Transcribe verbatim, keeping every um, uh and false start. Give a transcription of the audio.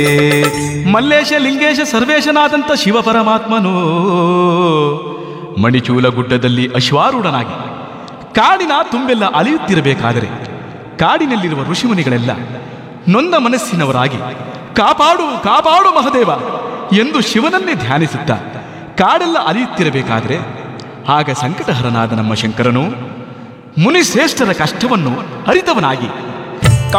ಮಲ್ಲೇಶ ಲಿಂಗೇಶ ಸರ್ವೇಶನಾದಂಥ ಶಿವ ಪರಮಾತ್ಮನು ಮಣಿಚೂಲ ಗುಡ್ಡದಲ್ಲಿ ಅಶ್ವಾರೂಢನಾಗಿ ಕಾಡಿನ ತುಂಬೆಲ್ಲ ಅಲಿಯುತ್ತಿರಬೇಕಾದರೆ ಕಾಡಿನಲ್ಲಿರುವ ಋಷಿಮುನಿಗಳೆಲ್ಲ ನೊಂದ ಮನಸ್ಸಿನವರಾಗಿ ಕಾಪಾಡು ಕಾಪಾಡು ಮಹದೇವ ಎಂದು ಶಿವನನ್ನೇ ಧ್ಯಾನಿಸುತ್ತಾ ಕಾಡೆಲ್ಲ ಅಲಿಯುತ್ತಿರಬೇಕಾದರೆ ಆಗ ಸಂಕಟಹರನಾದ ನಮ್ಮ ಶಂಕರನು ಮುನಿಶ್ರೇಷ್ಠರ ಕಷ್ಟವನ್ನು ಅರಿತವನಾಗಿ